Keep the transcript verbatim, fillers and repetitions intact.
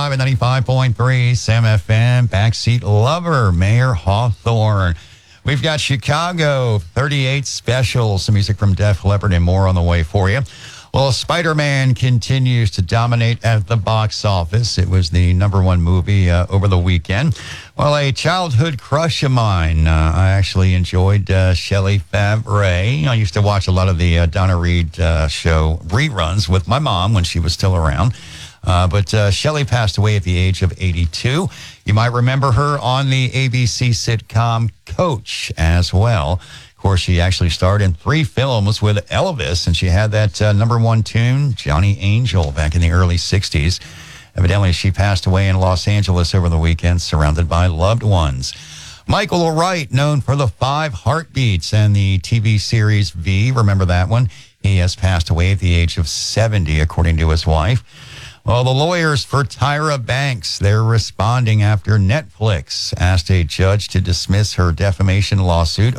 live at ninety-five point three Sam F M. Backseat Lover, Mayor Hawthorne. We've got Chicago thirty-eight Special, some music from Def Leppard and more on the way for you. Well, Spider-Man continues to dominate at the box office. It was the number one movie uh, over the weekend. Well, a childhood crush of mine. Uh, I actually enjoyed uh, Shelley Favre. I used to watch a lot of the uh, Donna Reed uh, show reruns with my mom when she was still around. Uh, but uh, Shelley passed away at the age of eighty-two. You might remember her on the A B C sitcom Coach as well. Of course, she actually starred in three films with Elvis, and she had that uh, number one tune, Johnny Angel, back in the early sixties. Evidently, she passed away in Los Angeles over the weekend, surrounded by loved ones. Michael Wright, known for the Five Heartbeats and the T V series V. Remember that one? He has passed away at the age of seventy, according to his wife. Well, the lawyers for Tyra Banks, they're responding after Netflix asked a judge to dismiss her defamation lawsuit